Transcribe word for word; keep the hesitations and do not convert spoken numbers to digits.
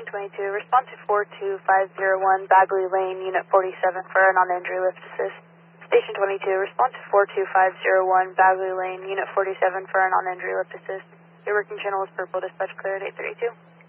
twenty-two, respond to four two five zero one Bagley Lane, Unit forty-seven for a non-injury lift assist. Station twenty-two, respond to four two five zero one Bagley Lane, Unit forty-seven for a non-injury lift assist. Your working channel is purple, dispatch clear at eight thirty-two.